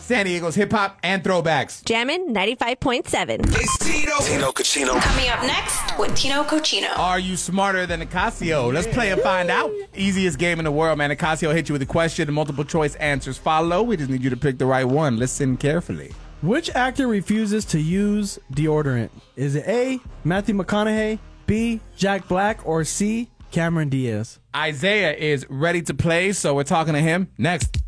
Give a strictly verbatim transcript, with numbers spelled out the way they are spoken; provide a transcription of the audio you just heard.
San Diego's hip hop and throwbacks. Jammin' ninety-five point seven. It's Tino. Tino Cochino. Coming up next with Tino Cochino. Are you smarter than Nicasio? Let's play and find out. Easiest game in the world, man. Nicasio hit you with a question and multiple choice answers follow. We just need you to pick the right one. Listen carefully. Which actor refuses to use deodorant? Is it A, Matthew McConaughey, B, Jack Black, or C, Cameron Diaz? Isaiah is ready to play, so we're talking to him next.